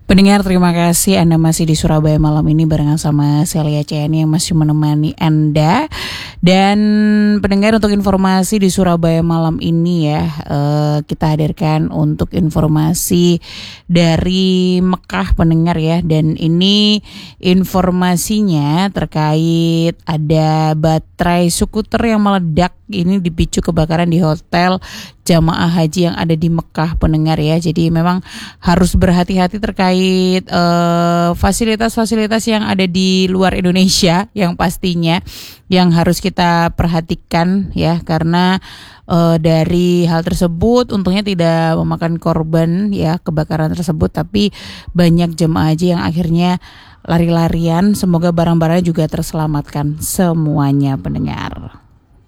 Pendengar, terima kasih Anda masih di Surabaya malam ini barengan sama Celia CNI yang masih menemani Anda. Dan pendengar, untuk informasi di Surabaya malam ini ya, kita hadirkan untuk informasi dari Mekah pendengar ya. Dan ini informasinya terkait ada baterai skuter yang meledak. Ini dipicu kebakaran di hotel jamaah haji yang ada di Mekah pendengar ya. Jadi memang harus berhati-hati terkait fasilitas-fasilitas yang ada di luar Indonesia yang pastinya yang harus kita perhatikan ya, karena dari hal tersebut untungnya tidak memakan korban ya kebakaran tersebut, tapi banyak jemaah haji yang akhirnya lari-larian. Semoga barang-barangnya juga terselamatkan semuanya pendengar.